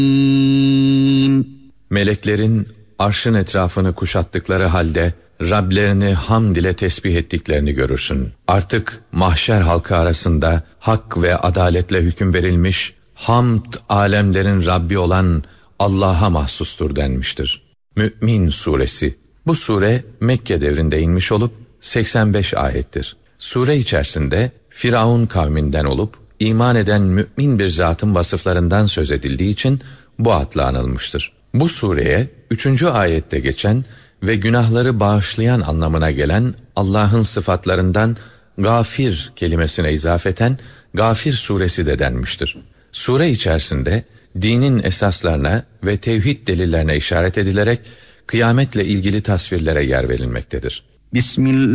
Meleklerin arşın etrafını kuşattıkları halde Rablerini hamd ile tesbih ettiklerini görürsün. Artık mahşer halkı arasında hak ve adaletle hüküm verilmiş, hamd alemlerin Rabbi olan Allah'a mahsustur denmiştir. Mü'min suresi. Bu sure Mekke devrinde inmiş olup 85 ayettir. Sure içerisinde Firavun kavminden olup iman eden mümin bir zatın vasıflarından söz edildiği için bu adla anılmıştır. Bu sureye 3. ayette geçen ve günahları bağışlayan anlamına gelen Allah'ın sıfatlarından Gafir kelimesine izafeten Gafir suresi de denmiştir. Sure içerisinde dinin esaslarına ve tevhid delillerine işaret edilerek kıyametle ilgili tasvirlere yer verilmektedir.